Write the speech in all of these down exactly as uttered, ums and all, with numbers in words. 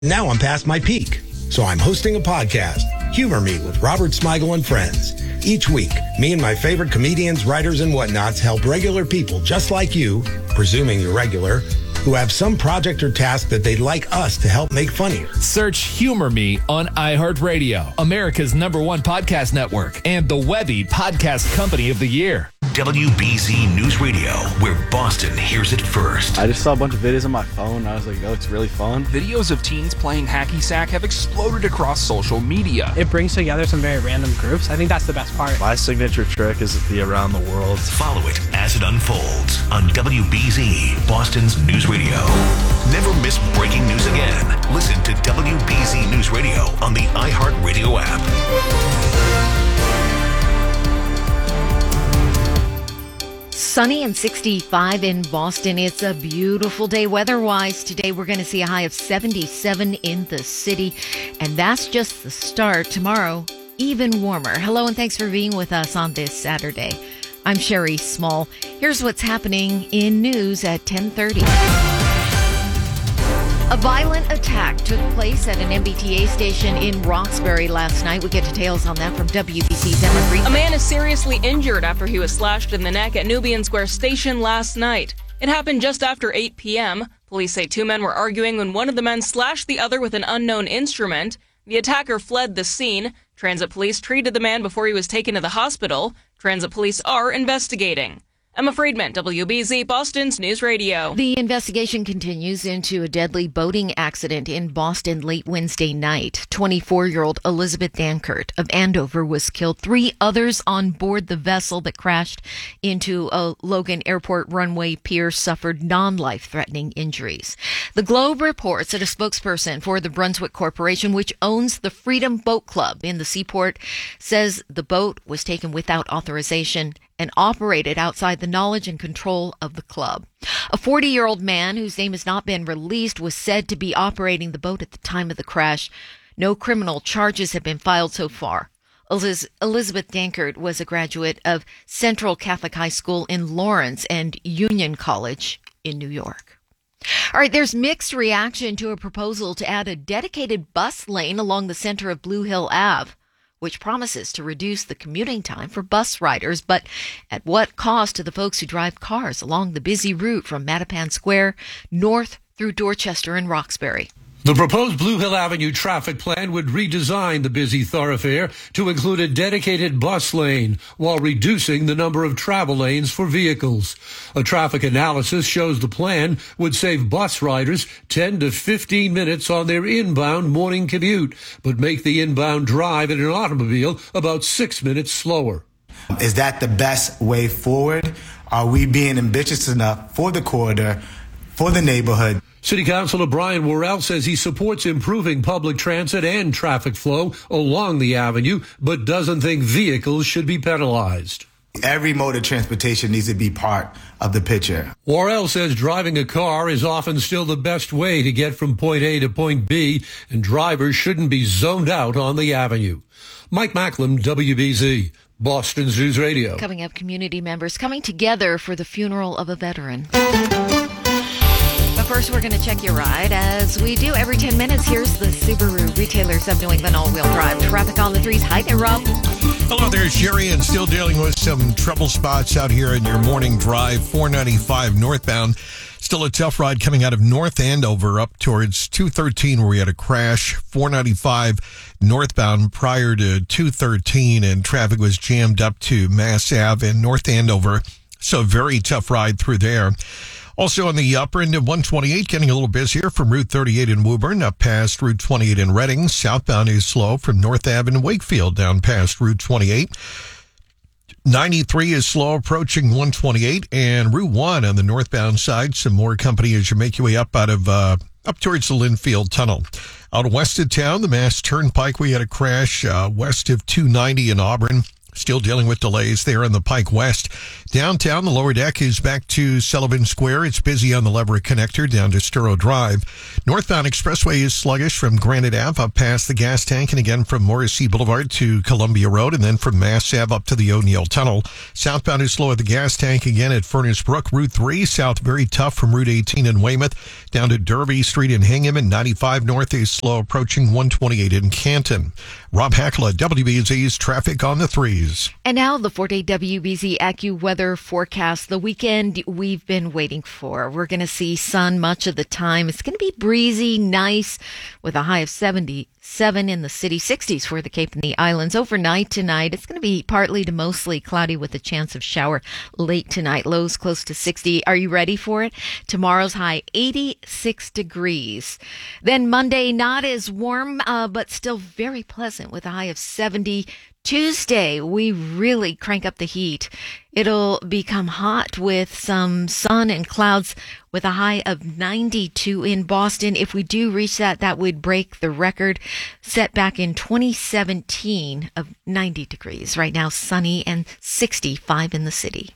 Now I'm past my peak, so I'm hosting a podcast, Humor Me with Robert Smigel and Friends. Each week, me and my favorite comedians, writers, and whatnots help regular people just like you, presuming you're regular, who have some project or task that they'd like us to help make funnier. Search Humor Me on iHeartRadio, America's number one podcast network, and the Webby Podcast Company of the Year. W B Z News Radio, where Boston hears it first. I just saw a bunch of videos on my phone, and I was like, oh, it's really fun. Videos of teens playing hacky sack have exploded across social media. It brings together some very random groups. I think that's the best part. My signature trick is the around the world. Follow it as it unfolds on W B Z, Boston's News Radio. Never miss breaking news again. Listen to W B Z News Radio on the iHeartRadio app. Sunny and sixty-five in Boston. It's a beautiful day weather-wise. Today we're going to see a high of seventy-seven in the city, and that's just the start. Tomorrow, even warmer. Hello, and thanks for being with us on this Saturday. I'm Sherry Small. Here's what's happening in news at ten thirty. A violent attack took place at an M B T A station in Roxbury last night. We get details on that from W B C's Emma Green. A man is seriously injured after he was slashed in the neck at Nubian Square Station last night. It happened just after eight p.m. Police say two men were arguing when one of the men slashed the other with an unknown instrument. The attacker fled the scene. Transit police treated the man before he was taken to the hospital. Transit police are investigating. Emma Friedman, W B Z, Boston's News Radio. The investigation continues into a deadly boating accident in Boston late Wednesday night. twenty-four-year-old Elizabeth Dankert of Andover was killed. Three others on board the vessel that crashed into a Logan Airport runway pier suffered non-life-threatening injuries. The Globe reports that a spokesperson for the Brunswick Corporation, which owns the Freedom Boat Club in the Seaport, says the boat was taken without authorization and operated outside the knowledge and control of the club. A forty-year-old man whose name has not been released was said to be operating the boat at the time of the crash. No criminal charges have been filed so far. Eliz- Elizabeth Dankert was a graduate of Central Catholic High School in Lawrence and Union College in New York. All right, there's mixed reaction to a proposal to add a dedicated bus lane along the center of Blue Hill Avenue, which promises to reduce the commuting time for bus riders, but at what cost to the folks who drive cars along the busy route from Mattapan Square north through Dorchester and Roxbury? The proposed Blue Hill Avenue traffic plan would redesign the busy thoroughfare to include a dedicated bus lane while reducing the number of travel lanes for vehicles. A traffic analysis shows the plan would save bus riders ten to fifteen minutes on their inbound morning commute, but make the inbound drive in an automobile about six minutes slower. Is that the best way forward? Are we being ambitious enough for the corridor, for the neighborhood? City Councilor Brian Worrell says he supports improving public transit and traffic flow along the avenue, but doesn't think vehicles should be penalized. Every mode of transportation needs to be part of the picture. Worrell says driving a car is often still the best way to get from point A to point B, and drivers shouldn't be zoned out on the avenue. Mike Macklem, W B Z, Boston's News Radio. Coming up, community members coming together for the funeral of a veteran. But first, we're going to check your ride. As we do every ten minutes, here's the Subaru Retailers of New England all-wheel drive. Traffic on the threes. Hi there, Rob. Hello there, Sherry, and still dealing with some trouble spots out here in your morning drive. four ninety-five northbound. Still a tough ride coming out of North Andover up towards two thirteen where we had a crash. four ninety-five northbound prior to two thirteen, and traffic was jammed up to Mass Ave in North Andover. So a very tough ride through there. Also on the upper end of one twenty-eight, getting a little busier from Route thirty-eight in Woburn up past Route twenty-eight in Reading. Southbound is slow from North Ave in Wakefield down past Route twenty-eight. ninety-three is slow approaching one twenty-eight, and Route one on the northbound side. Some more company as you make your way up out of uh, up towards the Linfield Tunnel. Out west of town, the Mass Turnpike, we had a crash uh, west of two ninety in Auburn. Still dealing with delays there in the Pike West. Downtown, the lower deck is back to Sullivan Square. It's busy on the Leverett Connector down to Sturo Drive. Northbound Expressway is sluggish from Granite Ave up past the gas tank and again from Morrissey Boulevard to Columbia Road and then from Mass Ave up to the O'Neill Tunnel. Southbound is slow at the gas tank again at Furnace Brook. Route three south very tough from Route eighteen in Weymouth down to Derby Street in Hingham, and ninety-five north is slow approaching one twenty-eight in Canton. Rob Hackla, W B Z's Traffic on the Threes. And now the four-day W B Z AccuWeather forecast. The weekend we've been waiting for. We're going to see sun much of the time. It's going to be breezy, nice, with a high of seventy-seven in the city, sixties for the Cape and the Islands. Overnight tonight, it's going to be partly to mostly cloudy with a chance of shower late tonight. Lows close to sixty. Are you ready for it? Tomorrow's high, eighty-six degrees. Then Monday, not as warm, uh, but still very pleasant with a high of seventy. Tuesday, we really crank up the heat. It'll become hot with some sun and clouds with a high of ninety-two in Boston. If we do reach that, that would break the record set back in twenty seventeen of ninety degrees. Right now, sunny and sixty-five in the city.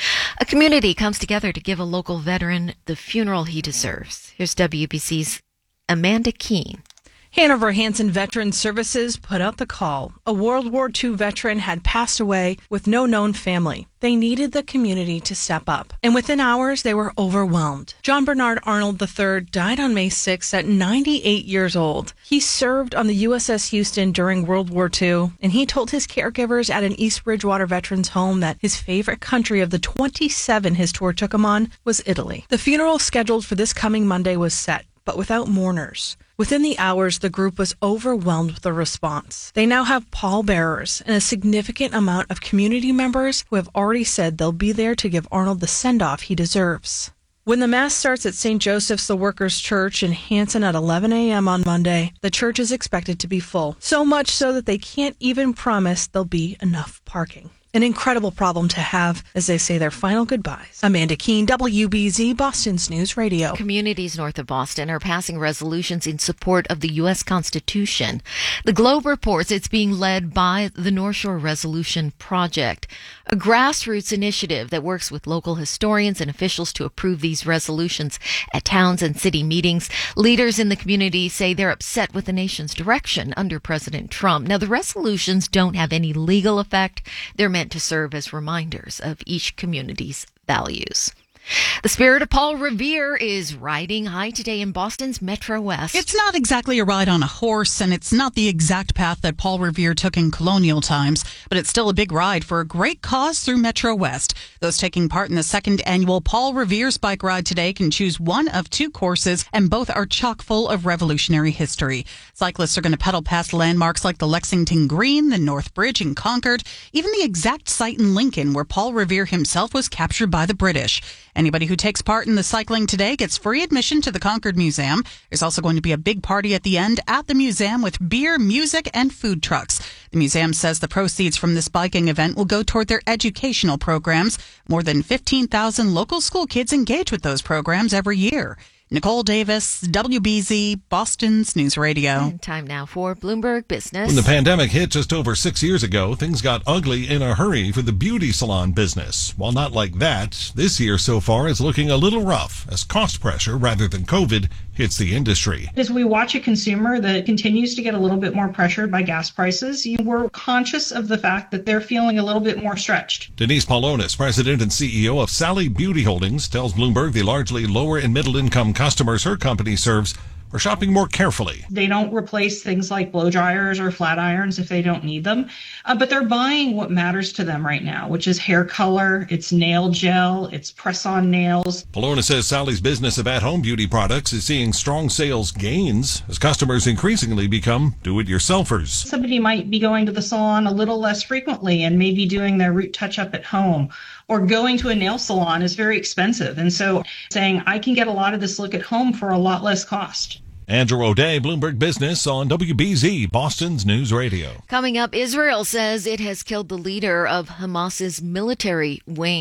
A community comes together to give a local veteran the funeral he deserves. Here's W B C's Amanda Keene. Hanover Hanson Veterans Services put out the call. A World War Two veteran had passed away with no known family. They needed the community to step up, and within hours, they were overwhelmed. John Bernard Arnold the third died on May sixth at ninety-eight years old. He served on the U S S Houston during World War Two, and he told his caregivers at an East Bridgewater Veterans home that his favorite country of the twenty-seven his tour took him on was Italy. The funeral scheduled for this coming Monday was set, but without mourners. Within the hours, the group was overwhelmed with the response. They now have pallbearers and a significant amount of community members who have already said they'll be there to give Arnold the send-off he deserves. When the Mass starts at Saint Joseph's the Workers' Church in Hanson at eleven a.m. on Monday, the church is expected to be full. So much so that they can't even promise there'll be enough parking. An incredible problem to have as they say their final goodbyes. Amanda Keene, W B Z, Boston's News Radio. Communities north of Boston are passing resolutions in support of the U S Constitution. The Globe reports it's being led by the North Shore Resolution Project, a grassroots initiative that works with local historians and officials to approve these resolutions at towns and city meetings. Leaders in the community say they're upset with the nation's direction under President Trump. Now, the resolutions don't have any legal effect. They're meant to serve as reminders of each community's values. The spirit of Paul Revere is riding high today in Boston's Metro West. It's not exactly a ride on a horse, and it's not the exact path that Paul Revere took in colonial times, but it's still a big ride for a great cause through Metro West. Those taking part in the second annual Paul Revere's bike ride today can choose one of two courses, and both are chock full of revolutionary history. Cyclists are going to pedal past landmarks like the Lexington Green, the North Bridge in Concord, even the exact site in Lincoln where Paul Revere himself was captured by the British. Anybody who takes part in the cycling today gets free admission to the Concord Museum. There's also going to be a big party at the end at the museum with beer, music, and food trucks. The museum says the proceeds from this biking event will go toward their educational programs. More than fifteen thousand local school kids engage with those programs every year. Nicole Davis, W B Z, Boston's News Radio. And time now for Bloomberg Business. When the pandemic hit just over six years ago, things got ugly in a hurry for the beauty salon business. While not like that, this year so far is looking a little rough as cost pressure rather than COVID hits the industry. As we watch a consumer that continues to get a little bit more pressured by gas prices, you were conscious of the fact that they're feeling a little bit more stretched. Denise Paulonis, president and C E O of Sally Beauty Holdings, tells Bloomberg the largely lower and middle income customers her company serves are shopping more carefully. They don't replace things like blow dryers or flat irons if they don't need them, uh, but they're buying what matters to them right now, which is hair color, it's nail gel, it's press-on nails. Polona says Sally's business of at-home beauty products is seeing strong sales gains as customers increasingly become do-it-yourselfers. Somebody might be going to the salon a little less frequently and maybe doing their root touch-up at home, or going to a nail salon is very expensive. And so saying, I can get a lot of this look at home for a lot less cost. Andrew O'Day, Bloomberg Business on W B Z, Boston's News Radio. Coming up, Israel says it has killed the leader of Hamas's military wing.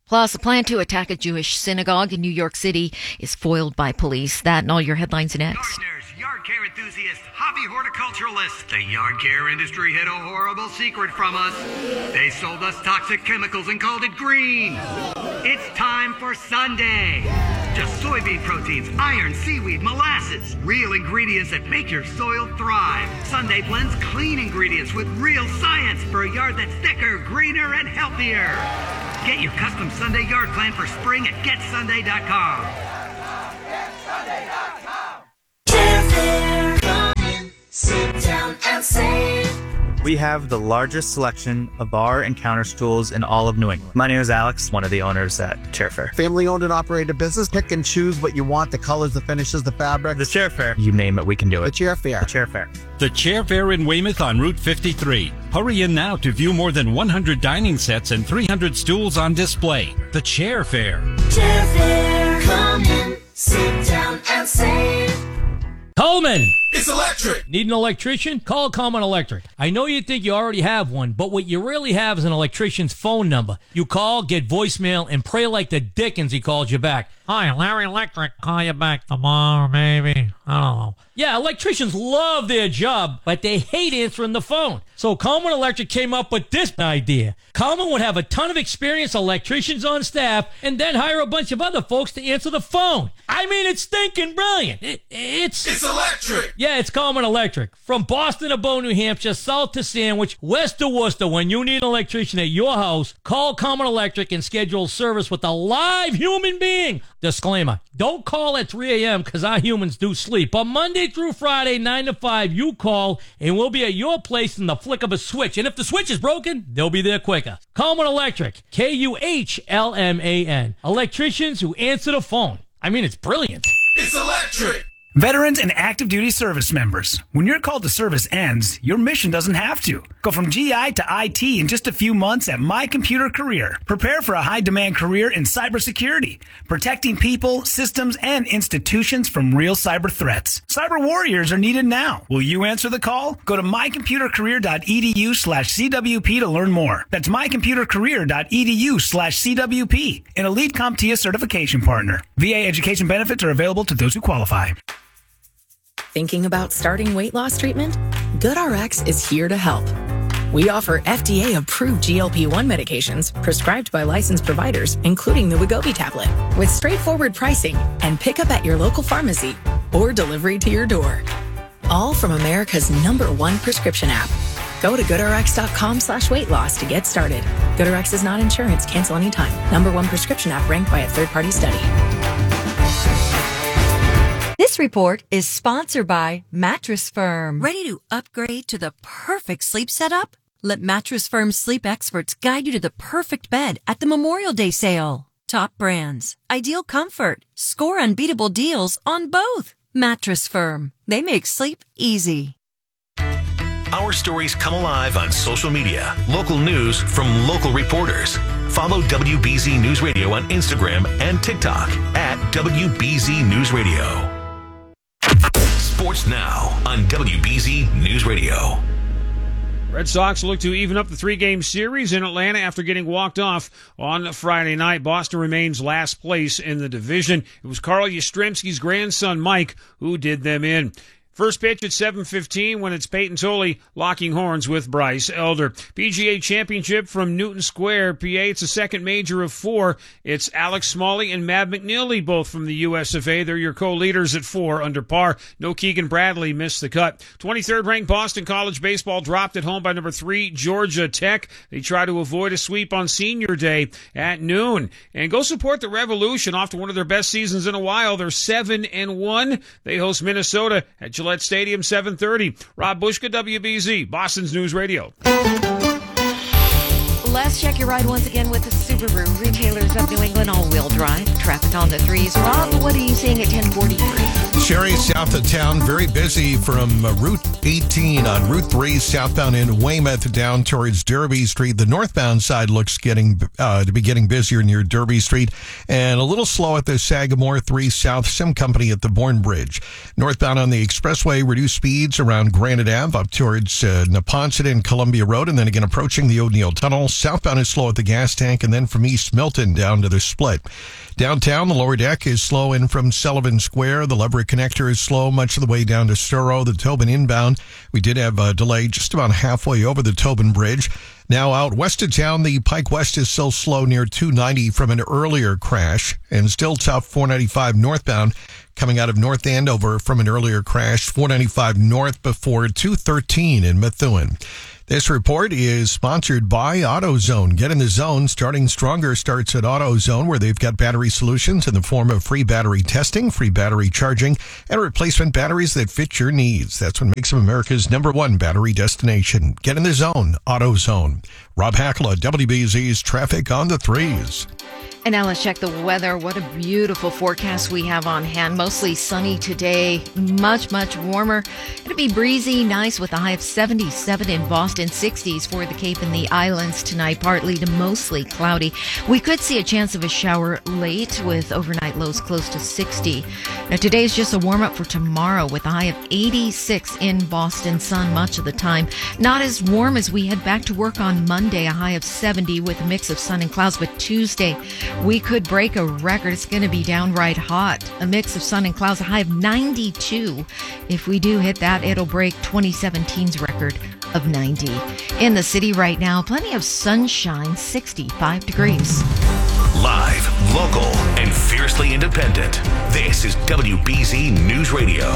Plus, a plan to attack a Jewish synagogue in New York City is foiled by police. That and all your headlines next. Gardeners, yard care enthusiasts, hobby horticulturalists. The yard care industry hid a horrible secret from us. They sold us toxic chemicals and called it green. It's time for Sunday. Just soybean proteins, iron, seaweed, molasses. Real ingredients that make your soil thrive. Sunday blends clean ingredients with real science for a yard that's thicker, greener, and healthier. Get your custom Sunday yard plan for spring at get sunday dot com. get sunday dot com. Chairfair, come in, sit down and save. We have the largest selection of bar and counter stools in all of New England. My name is Alex, one of the owners at Chairfair. Family owned and operated business. Pick and choose what you want, the colors, the finishes, the fabric. The Chairfair. You name it, we can do it. The Chairfair. The Chairfair. The Chairfair in Weymouth on Route fifty-three. Hurry in now to view more than one hundred dining sets and three hundred stools on display. The Chairfair. Chairfair, come in, sit down and save. Coleman! It's electric! Need an electrician? Call Coleman Electric. I know you think you already have one, but what you really have is an electrician's phone number. You call, get voicemail, and pray like the dickens he calls you back. Hi, Larry Electric. Call you back tomorrow, maybe. I don't know. Yeah, electricians love their job, but they hate answering the phone. So Coleman Electric came up with this idea. Coleman would have a ton of experienced electricians on staff and then hire a bunch of other folks to answer the phone. I mean, it's stinking brilliant. It, it's... It's electric! Yeah, it's Coleman Electric. From Boston to Bow, New Hampshire, south to Sandwich, west to Worcester, when you need an electrician at your house, call Coleman Electric and schedule service with a live human being. Disclaimer, don't call at three a.m. because our humans do sleep. But Monday through Friday, nine to five, you call and we'll be at your place in the flick of a switch. And if the switch is broken, they'll be there quicker. Coleman Electric, K U H L M A N. Electricians who answer the phone. I mean, it's brilliant. It's electric! Veterans and active duty service members, when your call to service ends, your mission doesn't have to. Go from G I to I T in just a few months at My Computer Career. Prepare for a high-demand career in cybersecurity, protecting people, systems, and institutions from real cyber threats. Cyber warriors are needed now. Will you answer the call? Go to my computer career dot e d u slash c w p to learn more. That's my computer career dot e d u slash c w p, an elite CompTIA certification partner. V A education benefits are available to those who qualify. Thinking about starting weight loss treatment? GoodRx is here to help. We offer F D A-approved G L P one medications prescribed by licensed providers, including the Wegovy tablet, with straightforward pricing and pickup at your local pharmacy or delivery to your door. All from America's number one prescription app. Go to goodrx.com slash weight loss to get started. GoodRx is not insurance. Cancel anytime. Number one prescription app ranked by a third-party study. This report is sponsored by Mattress Firm. Ready to upgrade to the perfect sleep setup? Let Mattress Firm's sleep experts guide you to the perfect bed at the Memorial Day sale. Top brands, ideal comfort, score unbeatable deals on both. Mattress Firm. They make sleep easy. Our stories come alive on social media. Local news from local reporters. Follow W B Z News Radio on Instagram and TikTok at W B Z News Radio. Sports now on W B Z News Radio. Red Sox look to even up the three-game series in Atlanta after getting walked off on Friday night. Boston remains last place in the division. It was Carl Yastrzemski's grandson, Mike, who did them in. First pitch at seven fifteen when it's Peyton Tolley locking horns with Bryce Elder. P G A Championship from Newton Square, P A. It's the second major of four. It's Alex Smalley and Mab McNeely, both from the U S of A. They're your co-leaders at four under par. No Keegan Bradley missed the cut. twenty-third ranked Boston College baseball dropped at home by number three, Georgia Tech. They try to avoid a sweep on Senior Day at noon. And go support the Revolution off to one of their best seasons in a while. They're seven and one. They host Minnesota at Gillette Stadium, seven thirty. Rob Bushka, W B Z, Boston's News Radio. Let's check your ride once again with the Subaru. Retailers of New England all-wheel drive. Traffic on the threes. Rob, what are you seeing at ten forty-three? Sherry, south of town, very busy from uh, Route eighteen on Route three southbound in Weymouth down towards Derby Street. The northbound side looks getting uh, to be getting busier near Derby Street, and a little slow at the Sagamore three South Sim Company at the Bourne Bridge. Northbound on the expressway, reduced speeds around Granite Ave up towards uh, Neponset and Columbia Road, and then again approaching the O'Neill Tunnel. Southbound is slow at the gas tank, and then from East Milton down to the Split. Downtown, the lower deck is slow in from Sullivan Square. The Leverett Connector is slow much of the way down to Storrow. The Tobin inbound, we did have a delay just about halfway over the Tobin Bridge. Now out west of town, the Pike West is still slow near two ninety from an earlier crash, and still tough four ninety-five northbound coming out of North Andover from an earlier crash. four ninety-five north before two thirteen in Methuen. This report is sponsored by AutoZone. Get in the zone. Starting stronger starts at AutoZone, where they've got battery solutions in the form of free battery testing, free battery charging, and replacement batteries that fit your needs. That's what makes them America's number one battery destination. Get in the zone. AutoZone. Rob Hackla, W B Z's Traffic on the Threes. And now let's check the weather. What a beautiful forecast we have on hand. Mostly sunny today, much, much warmer. It'll be breezy, nice with a high of seventy-seven in Boston, sixties for the Cape and the Islands tonight, partly to mostly cloudy. We could see a chance of a shower late with overnight lows close to sixty. Now today's just a warm up for tomorrow with a high of eighty-six in Boston, sun much of the time. Not as warm as we head back to work on Monday, a high of seventy with a mix of sun and clouds, but Tuesday we could break a record. It's going to be downright hot. A mix of sun and clouds, a high of ninety-two. If we do hit that, it'll break twenty seventeen's record of ninety. In the city right now, plenty of sunshine, sixty-five degrees. Live, local, and fiercely independent. This is W B Z News Radio.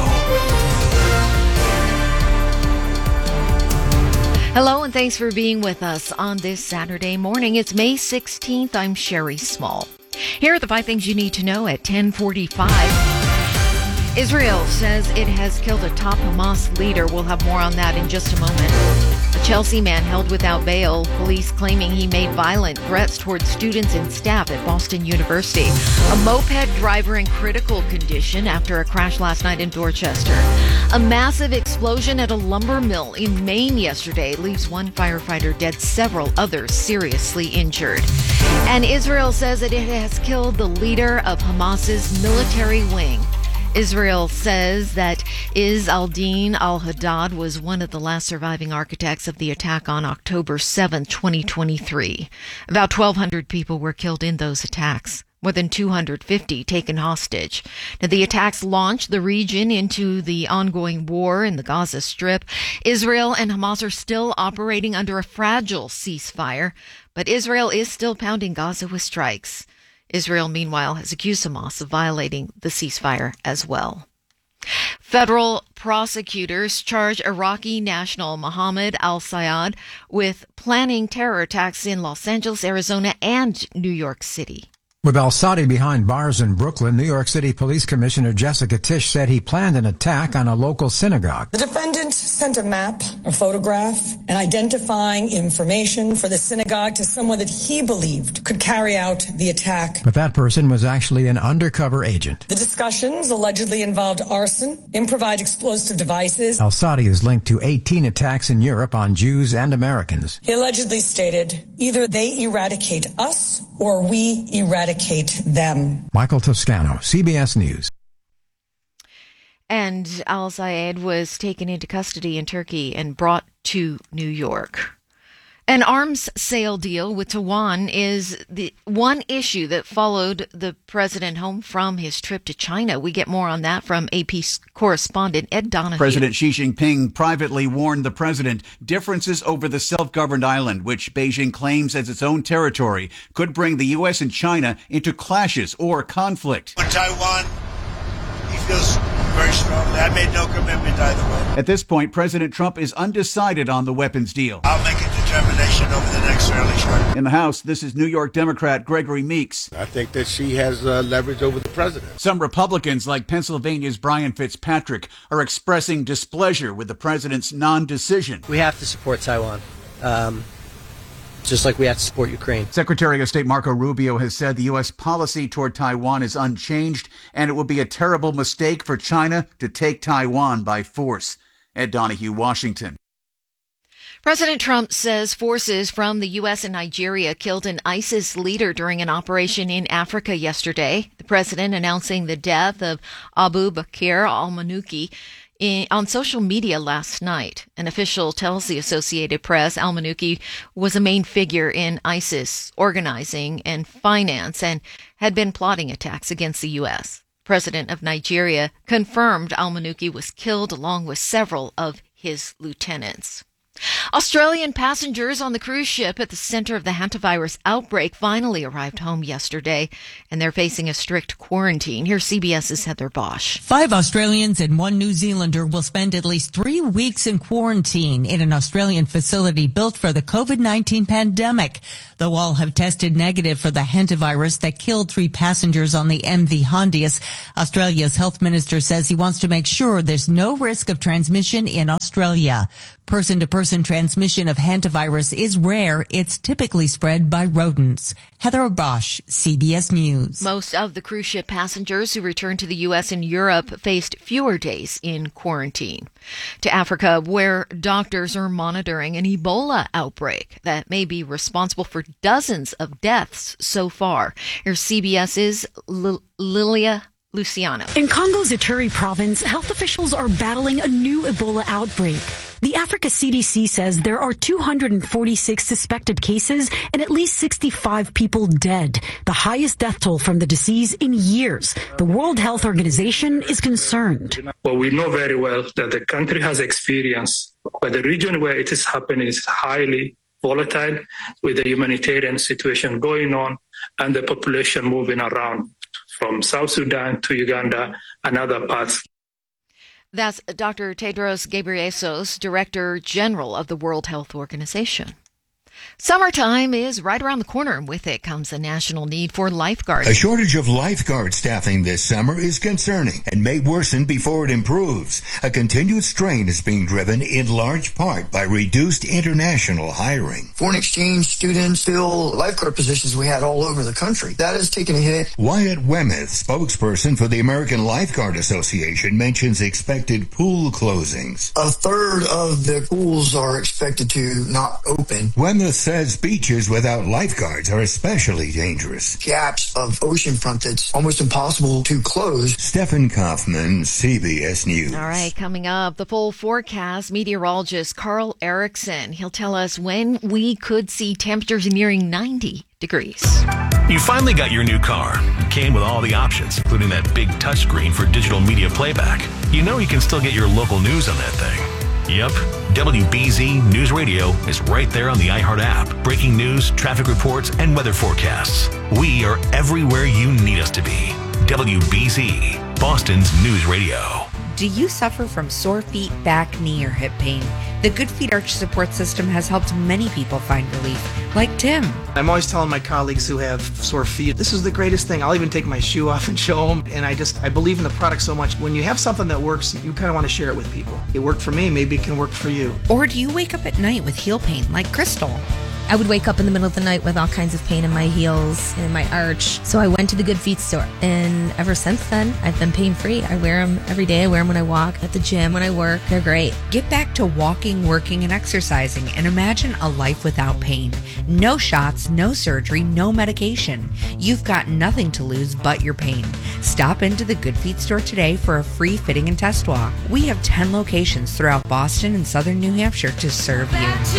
Hello, and thanks for being with us on this Saturday morning. It's May sixteenth. I'm Sherry Small. Here are the five things you need to know at ten forty-five. Israel says it has killed a top Hamas leader. We'll have more on that in just a moment. A Chelsea man held without bail, police claiming he made violent threats towards students and staff at Boston University. A moped driver in critical condition after a crash last night in Dorchester. A massive explosion at a lumber mill in Maine yesterday leaves one firefighter dead, several others seriously injured. And Israel says that it has killed the leader of Hamas's military wing. Israel says that Izz al-Din al-Haddad was one of the last surviving architects of the attack on October seventh, twenty twenty-three. About twelve hundred people were killed in those attacks, more than two hundred fifty taken hostage. Now, the attacks launched the region into the ongoing war in the Gaza Strip. Israel and Hamas are still operating under a fragile ceasefire, but Israel is still pounding Gaza with strikes. Israel, meanwhile, has accused Hamas of violating the ceasefire as well. Federal prosecutors charge Iraqi national Mohammed al-Sayed with planning terror attacks in Los Angeles, Arizona, and New York City. With al-Sadi behind bars in Brooklyn, New York City Police Commissioner Jessica Tisch said he planned an attack on a local synagogue. The defendant sent a map, a photograph, and identifying information for the synagogue to someone that he believed could carry out the attack. But that person was actually an undercover agent. The discussions allegedly involved arson, improvised explosive devices. Al-Sadi is linked to eighteen attacks in Europe on Jews and Americans. He allegedly stated, either they eradicate us or we eradicate them. Michael Toscano, C B S News. And al-Sayed was taken into custody in Turkey and brought to New York. An arms sale deal with Taiwan is the one issue that followed the president home from his trip to China. We get more on that from A P correspondent Ed Donahue. President Xi Jinping privately warned the president differences over the self-governed island, which Beijing claims as its own territory, could bring the U S and China into clashes or conflict. On Taiwan, he feels very strongly. I made no commitment either way. At this point, President Trump is undecided on the weapons deal. I'll make a determination over the next fairly short. In the House, this is New York Democrat Gregory Meeks. I think that she has uh, leverage over the president. Some Republicans, like Pennsylvania's Brian Fitzpatrick, are expressing displeasure with the president's non-decision. We have to support Taiwan. Um, just like we have to support Ukraine. Secretary of State Marco Rubio has said the U S policy toward Taiwan is unchanged, and it would be a terrible mistake for China to take Taiwan by force. Ed Donahue, Washington. President Trump says forces from the U S and Nigeria killed an ISIS leader during an operation in Africa yesterday. The president announcing the death of Abu Bakr al-Manuki on social media last night. An official tells the Associated Press al-Manuki was a main figure in ISIS organizing and finance and had been plotting attacks against the U S. President of Nigeria confirmed al-Manuki was killed along with several of his lieutenants. Australian passengers on the cruise ship at the center of the hantavirus outbreak finally arrived home yesterday, and they're facing a strict quarantine. Here's CBS's Heather Bosch. Five Australians and one New Zealander will spend at least three weeks in quarantine in an Australian facility built for the COVID nineteen pandemic. Though all have tested negative for the hantavirus that killed three passengers on the M V Hondius, Australia's health minister says he wants to make sure there's no risk of transmission in Australia. Person-to-person transmission of hantavirus is rare. It's typically spread by rodents. Heather Bosch, C B S News. Most of the cruise ship passengers who returned to the U S and Europe faced fewer days in quarantine. To Africa, where doctors are monitoring an Ebola outbreak that may be responsible for dozens of deaths so far. Here's CBS's L- Lilia Luciano. In Congo's Ituri province, health officials are battling a new Ebola outbreak. The Africa C D C says there are two hundred forty-six suspected cases and at least sixty-five people dead, the highest death toll from the disease in years. The World Health Organization is concerned. Well, we know very well that the country has experience, but the region where it is happening is highly volatile, with the humanitarian situation going on and the population moving around from South Sudan to Uganda and other parts. That's Doctor Tedros Ghebreyesus, Director General of the World Health Organization. Summertime is right around the corner, and with it comes a national need for lifeguards. A shortage of lifeguard staffing this summer is concerning and may worsen before it improves. A continued strain is being driven in large part by reduced international hiring. Foreign exchange students fill lifeguard positions we had all over the country. That has taken a hit. Wyatt Wemeth, spokesperson for the American Lifeguard Association, mentions expected pool closings. A third of the pools are expected to not open. Wemeth says beaches without lifeguards are especially dangerous. Gaps of oceanfront that's almost impossible to close. Stephen Kaufman, C B S News. All right, coming up, the full forecast, meteorologist Carl Erickson. He'll tell us when we could see temperatures nearing ninety degrees. You finally got your new car. It came with all the options, including that big touchscreen for digital media playback. You know you can still get your local news on that thing. Yep, W B Z News Radio is right there on the iHeart app. Breaking news, traffic reports, and weather forecasts. We are everywhere you need us to be. W B Z, Boston's News Radio. Do you suffer from sore feet, back, knee, or hip pain? The Good Feet Arch Support System has helped many people find relief, like Tim. I'm always telling my colleagues who have sore feet, this is the greatest thing. I'll even take my shoe off and show them. And I just, I believe in the product so much. When you have something that works, you kind of want to share it with people. It worked for me, maybe it can work for you. Or do you wake up at night with heel pain, like Crystal? I would wake up in the middle of the night with all kinds of pain in my heels and in my arch. So I went to the Good Feet store. And ever since then, I've been pain-free. I wear them every day. I wear them when I walk, at the gym, when I work. They're great. Get back to walking, working, and exercising, and imagine a life without pain. No shots, no surgery, no medication. You've got nothing to lose but your pain. Stop into the Good Feet store today for a free fitting and test walk. We have ten locations throughout Boston and southern New Hampshire to serve you.